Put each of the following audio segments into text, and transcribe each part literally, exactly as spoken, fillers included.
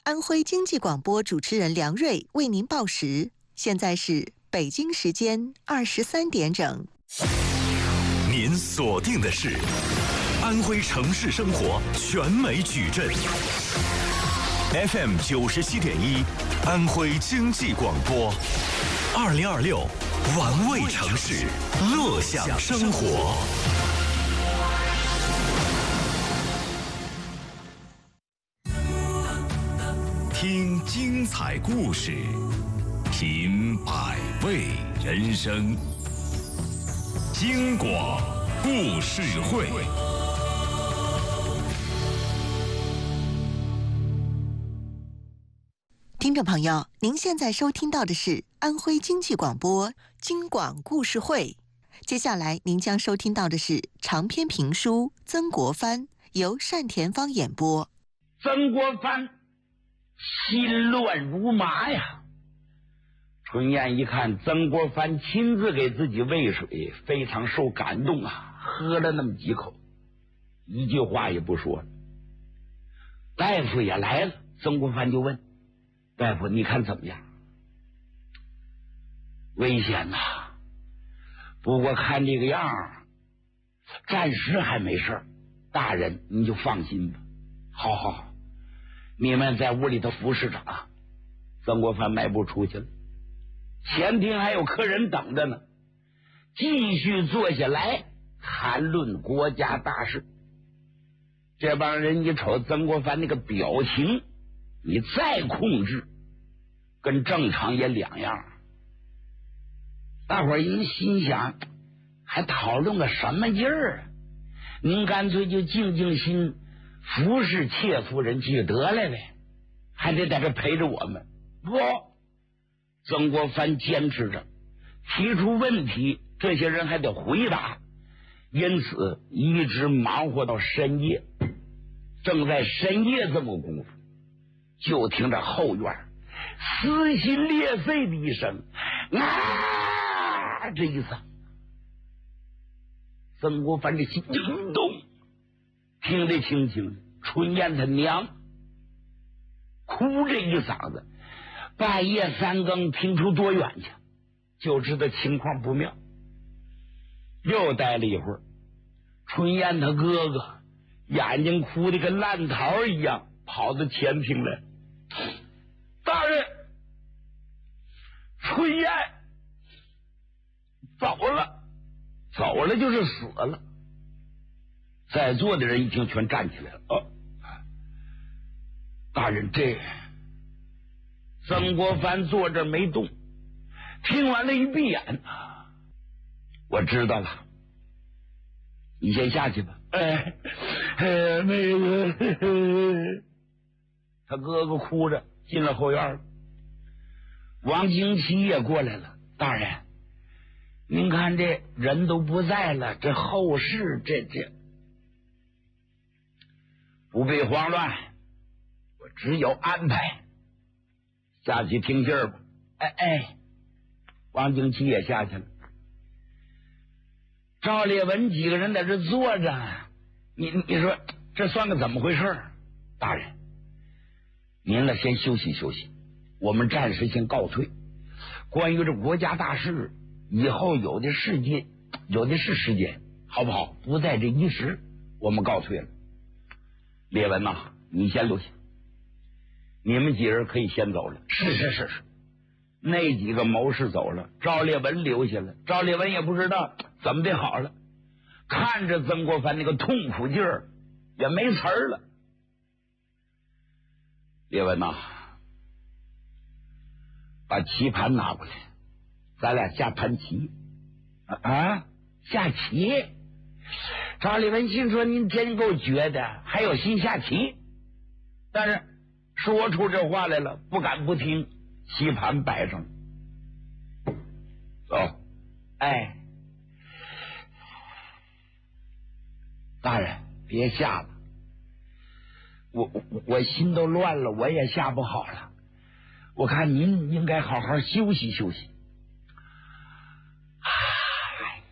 安徽经济广播主持人梁瑞为您报时，现在是北京时间二十三点整。 您锁定的是安徽城市生活全美矩阵 F M 九十七点一，安徽经济广播，二零二六玩味城市，乐享生活。听精彩故事，品百味人生。京广故事会， 听众朋友，您现在收听到的是安徽经济广播京广故事会。接下来您将收听到的是长篇评书《曾国藩》，由单田芳演播。 曾国藩心乱如麻呀！春燕一看曾国藩亲自给自己喂水，非常受感动啊，喝了那么几口，一句话也不说了。大夫也来了，曾国藩就问大夫：“你看怎么样？”危险呐！不过看这个样，暂时还没事。大人你就放心吧。好好好，你们在屋里头服侍着啊。曾国藩迈步出去了，前厅还有客人等着呢，继续坐下来谈论国家大事。这帮人一瞅曾国藩那个表情，你再控制跟正常也两样。大伙儿一心想，还讨论个什么劲儿啊？您干脆就静静心服侍妾夫人去得来了，还得在这陪着我们。不，曾国藩坚持着，提出问题这些人还得回答，因此一直忙活到深夜。正在深夜这么功夫，就听着后院撕心裂肺的一声啊，这一嗓，曾国藩这心一动，听得清清，春燕他娘哭这一嗓子，半夜三更听出多远去，就知道情况不妙。又待了一会儿，春燕他哥哥眼睛哭得跟烂桃一样，跑到前厅来。大人，春燕走了，走了就是死了。在座的人一听全站起来了。哦，大人，这曾国藩坐这没动，听完了一闭眼，我知道了，你先下去吧。哎，哎那个，呵呵他哥哥哭着进了后院了。王经期也过来了。大人，您看这人都不在了，这后事这这不必慌乱，我只有安排。下去听信儿吧。哎哎，王经期也下去了。赵烈文几个人在这坐着，你你说这算个怎么回事？大人，您呢先休息休息，我们暂时先告退。关于这国家大事，以后有的时间，有的是时间，好不好？不在这一时，我们告退了。烈文呐、啊，你先留下，你们几人可以先走了。是是是是，那几个谋士走了，赵烈文留下了。赵烈文也不知道怎么的好了，看着曾国藩那个痛苦劲儿，也没词儿了。烈文呐、啊，把棋盘拿过来，咱俩下盘棋。啊，下棋？赵烈文心说：“您真够绝的，还有心下棋。”但是说出这话来了，不敢不听。棋盘摆上，走。哎，大人别下了，我我我心都乱了，我也下不好了。我看您应该好好休息休息。唉，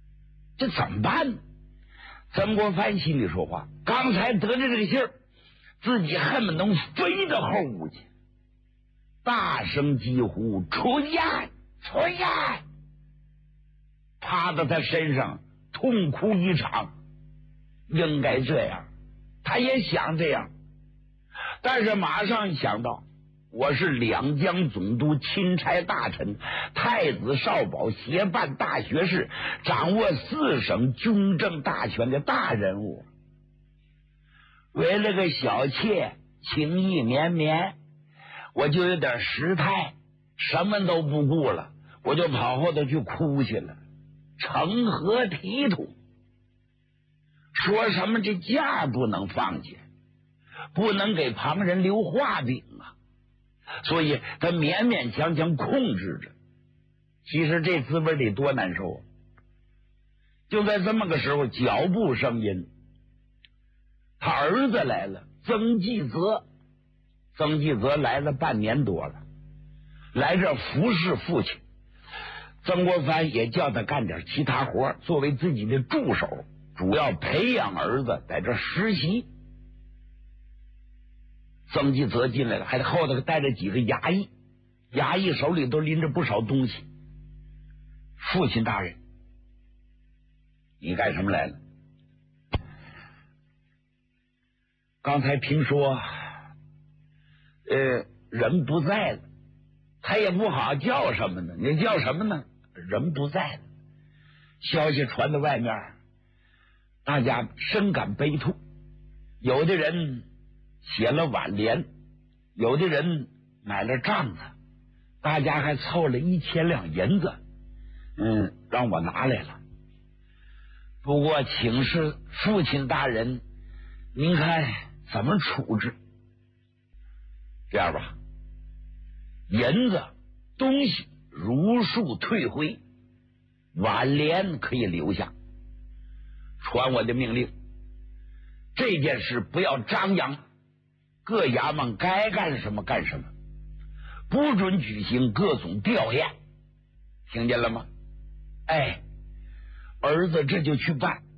这怎么办呢？曾国藩心里说话，刚才得着这个信儿， 自己恨不能飞到后屋去，大声疾呼：“出现，出现！”趴到他身上痛哭一场。应该这样，他也想这样，但是马上想到，我是两江总督钦差大臣，太子少保协办大学士，掌握四省军政大权的大人物，为了个小妾情意绵绵，我就有点失态，什么都不顾了，我就跑后头去哭去了，成何体统？说什么这架不能放下，不能给旁人留话柄啊，所以他勉勉强强控制着。其实这滋味得多难受啊！就在这么个时候，脚步声音，他儿子来了，曾纪泽。曾纪泽来了半年多了，来这服侍父亲。曾国藩也叫他干点其他活，作为自己的助手，主要培养儿子在这实习。曾纪泽进来了，还后头带着几个衙役，衙役手里都拎着不少东西。父亲大人，你干什么来了？刚才听说，呃，人不在了，他也不好叫什么呢？你叫什么呢？人不在了。消息传到外面，大家深感悲痛，有的人写了挽联，有的人买了帐子，大家还凑了一千两银子，嗯，让我拿来了。不过请示父亲大人，您看怎么处置？这样吧，银子东西如数退回，挽联可以留下。传我的命令，这件事不要张扬，各衙门该干什么干什么，不准举行各种吊唁，听见了吗？哎，儿子这就去办。